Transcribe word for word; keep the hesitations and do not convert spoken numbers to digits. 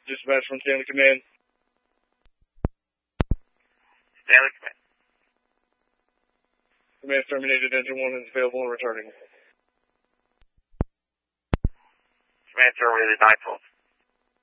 Dispatch from Stanley Command. Stanley Command. Command terminated. Engine one is available and returning. Command terminated. nine twelve.